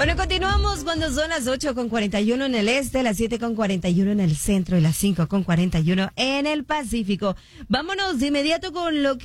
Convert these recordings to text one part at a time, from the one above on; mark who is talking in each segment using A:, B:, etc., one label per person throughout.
A: Bueno, continuamos cuando son las 8:41 en el este, las 7:41 en el centro y las 5:41 en el Pacífico. Vámonos de inmediato con lo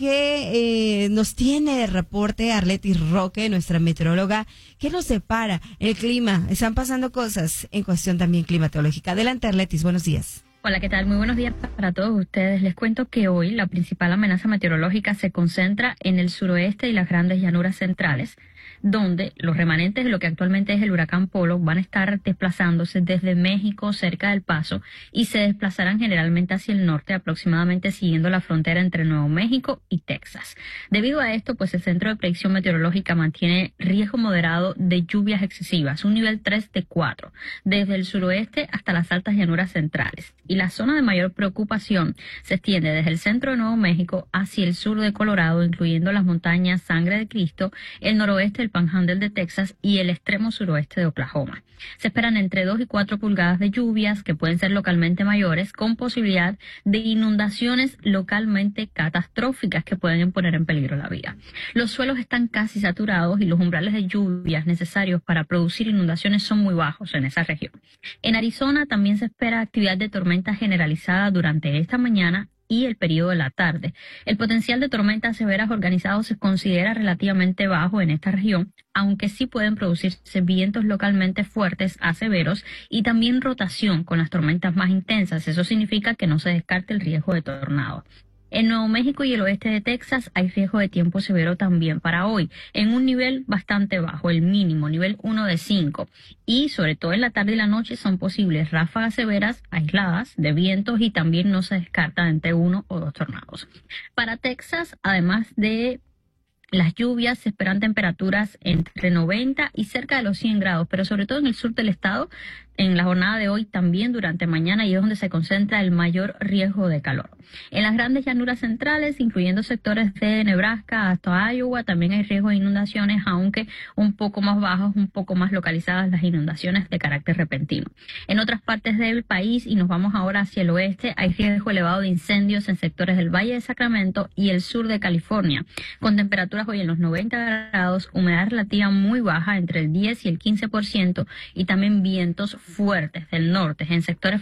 A: que nos tiene el reporte Arleti Roque, nuestra meteoróloga. ¿Qué nos separa? El clima. Están pasando cosas en cuestión también climatológica. Adelante, Arletis, buenos días.
B: Hola, ¿qué tal? Muy buenos días para todos ustedes. Les cuento que hoy la principal amenaza meteorológica se concentra en el suroeste y las grandes llanuras centrales, donde los remanentes de lo que actualmente es el huracán Polo van a estar desplazándose desde México cerca del Paso y se desplazarán generalmente hacia el norte, aproximadamente siguiendo la frontera entre Nuevo México y Texas. Debido a esto, pues el Centro de Predicción Meteorológica mantiene riesgo moderado de lluvias excesivas, un nivel 3 de 4, desde el suroeste hasta las altas llanuras centrales. Y la zona de mayor preocupación se extiende desde el centro de Nuevo México hacia el sur de Colorado, incluyendo las montañas Sangre de Cristo, el noroeste del Panhandle de Texas y el extremo suroeste de Oklahoma. Se esperan entre 2 y 4 pulgadas de lluvias, que pueden ser localmente mayores, con posibilidad de inundaciones localmente catastróficas que pueden poner en peligro la vida. Los suelos están casi saturados y los umbrales de lluvias necesarios para producir inundaciones son muy bajos en esa región. En Arizona también se espera actividad de tormenta generalizada durante esta mañana y el periodo de la tarde. El potencial de tormentas severas organizados se considera relativamente bajo en esta región, aunque sí pueden producirse vientos localmente fuertes a severos y también rotación con las tormentas más intensas. Eso significa que no se descarte el riesgo de tornado. En Nuevo México y el oeste de Texas hay riesgo de tiempo severo también para hoy, en un nivel bastante bajo, el mínimo, nivel 1 de 5. Y sobre todo en la tarde y la noche son posibles ráfagas severas aisladas de vientos y también no se descarta entre 1 o 2 tornados. Para Texas, además de las lluvias, se esperan temperaturas entre 90 y cerca de los 100 grados, pero sobre todo en el sur del estado, en la jornada de hoy también durante mañana, y es donde se concentra el mayor riesgo de calor. En las grandes llanuras centrales, incluyendo sectores de Nebraska hasta Iowa, también hay riesgo de inundaciones, aunque un poco más bajos, un poco más localizadas las inundaciones de carácter repentino. En otras partes del país, y nos vamos ahora hacia el oeste, hay riesgo elevado de incendios en sectores del Valle de Sacramento y el sur de California, con temperaturas hoy en los 90 grados, humedad relativa muy baja entre el 10 y el 15% y también vientos fuertes del norte en sectores